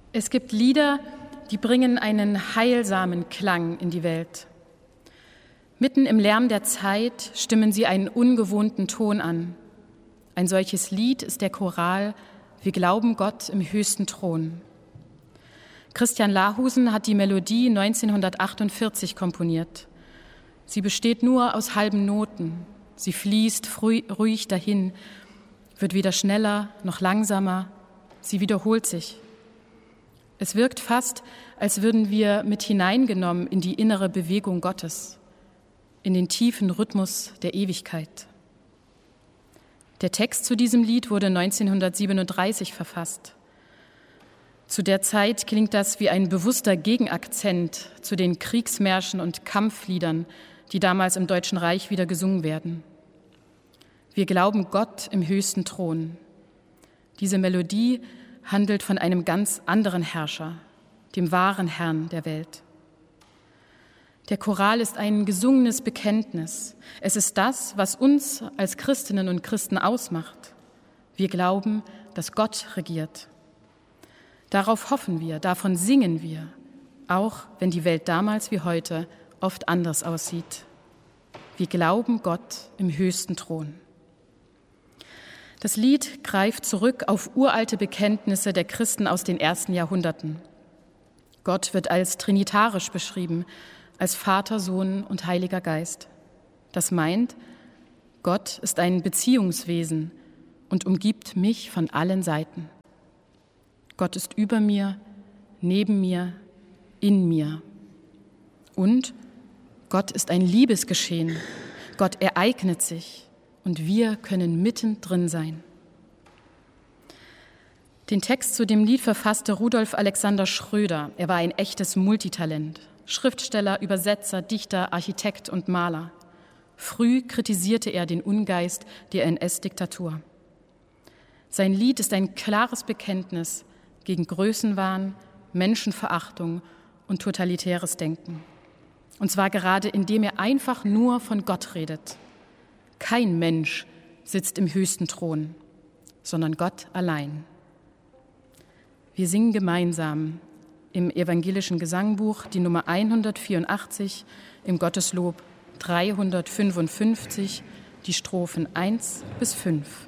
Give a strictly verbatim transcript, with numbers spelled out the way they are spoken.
Es gibt Lieder, die bringen einen heilsamen Klang in die Welt. Mitten im Lärm der Zeit stimmen sie einen ungewohnten Ton an. Ein solches Lied ist der Choral Wir glauben Gott im höchsten Thron. Christian Lahusen hat die Melodie neunzehnhundertachtundvierzig komponiert. Sie besteht nur aus halben Noten. Sie fließt ruhig dahin, wird weder schneller noch langsamer. Sie wiederholt sich. Es wirkt fast, als würden wir mit hineingenommen in die innere Bewegung Gottes, in den tiefen Rhythmus der Ewigkeit. Der Text zu diesem Lied wurde neunzehnhundertsiebenunddreißig verfasst. Zu der Zeit klingt das wie ein bewusster Gegenakzent zu den Kriegsmärschen und Kampfliedern, die damals im Deutschen Reich wieder gesungen werden. Wir glauben Gott im höchsten Thron. Diese Melodie handelt von einem ganz anderen Herrscher, dem wahren Herrn der Welt. Der Choral ist ein gesungenes Bekenntnis. Es ist das, was uns als Christinnen und Christen ausmacht. Wir glauben, dass Gott regiert. Darauf hoffen wir, davon singen wir, auch wenn die Welt damals wie heute oft anders aussieht. Wir glauben Gott im höchsten Thron. Das Lied greift zurück auf uralte Bekenntnisse der Christen aus den ersten Jahrhunderten. Gott wird als trinitarisch beschrieben, als Vater, Sohn und Heiliger Geist. Das meint, Gott ist ein Beziehungswesen und umgibt mich von allen Seiten. Gott ist über mir, neben mir, in mir. Und Gott ist ein Liebesgeschehen. Gott ereignet sich und wir können mittendrin sein. Den Text zu dem Lied verfasste Rudolf Alexander Schröder. Er war ein echtes Multitalent. Schriftsteller, Übersetzer, Dichter, Architekt und Maler. Früh kritisierte er den Ungeist der N S-Diktatur. Sein Lied ist ein klares Bekenntnis gegen Größenwahn, Menschenverachtung und totalitäres Denken. Und zwar gerade indem er einfach nur von Gott redet. Kein Mensch sitzt im höchsten Thron, sondern Gott allein. Wir singen gemeinsam im evangelischen Gesangbuch die Nummer hundertvierundachtzig, im Gotteslob dreihundertfünfundfünfzig, die Strophen eins bis fünf.